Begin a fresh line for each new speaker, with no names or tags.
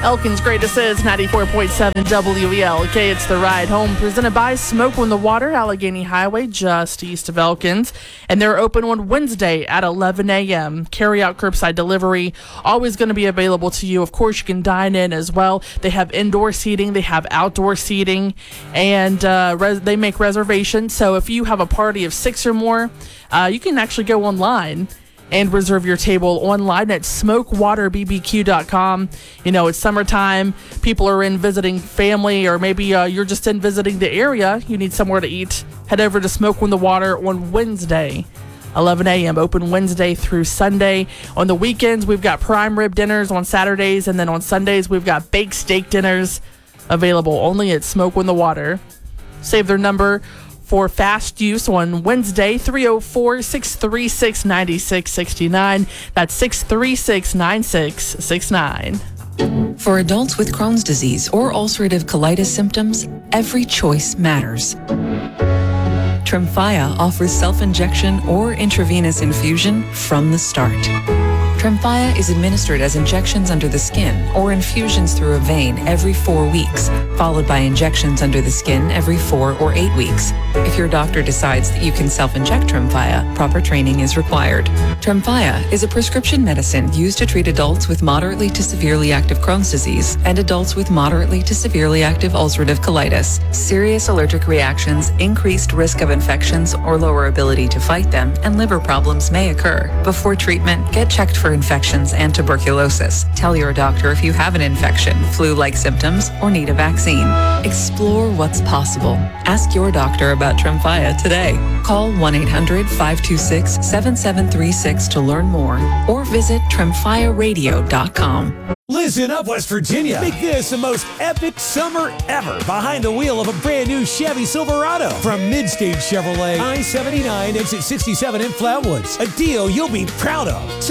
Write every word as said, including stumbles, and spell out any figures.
Elkin's greatest is ninety-four point seven W E L K. It's The Ride Home, presented by Smoke on the Water, Allegheny Highway, just east of Elkins. And they're open on Wednesday at eleven a.m. Carry out curbside delivery, always going to be available to you. Of course, you can dine in as well. They have indoor seating, they have outdoor seating, and uh, res- they make reservations. So if you have a party of six or more, uh, you can actually go online and reserve your table online at smoke water b b q dot com. You know, it's summertime. People are in visiting family, or maybe uh, you're just in visiting the area. You need somewhere to eat. Head over to Smoke on the Water on Wednesday, eleven a.m. Open Wednesday through Sunday. On the weekends, we've got prime rib dinners on Saturdays, and then on Sundays, we've got baked steak dinners available only at Smoke on the Water. Save their number for fast use on Wednesday, three oh four, six three six, nine six six nine. That's six three six, nine six six nine.
For adults with Crohn's disease or ulcerative colitis symptoms, every choice matters. Tremfya offers self-injection or intravenous infusion from the start. Tremfya is administered as injections under the skin or infusions through a vein every four weeks, followed by injections under the skin every four or eight weeks. If your doctor decides that you can self-inject Tremfya, proper training is required. Tremfya is a prescription medicine used to treat adults with moderately to severely active Crohn's disease and adults with moderately to severely active ulcerative colitis. Serious allergic reactions, increased risk of infections or lower ability to fight them, and liver problems may occur. Before treatment, get checked for infections and tuberculosis. Tell your doctor if you have an infection, flu-like symptoms, or need a vaccine. Explore what's possible. Ask your doctor about Tremfya today. Call one eight hundred, five two six, seven seven three six to learn more, or visit tremfya radio dot com.
Listen up, West Virginia. Make this the most epic summer ever behind the wheel of a brand new Chevy Silverado from Midstage Chevrolet, I seventy-nine, exit sixty-seven in Flatwoods. A deal you'll be proud of.